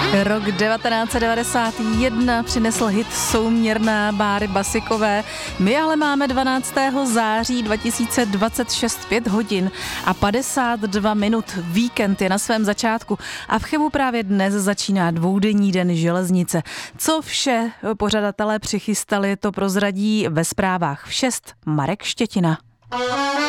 Rok 1991 přinesl hit Souměrná Báry Basikové. My ale máme 12. září 2026, 5 hodin a 52 minut. Víkend je na svém začátku a v Chebu právě dnes začíná dvoudenní den železnice. Co vše pořadatelé přichystali, to prozradí ve zprávách v 6 Marek Štětina.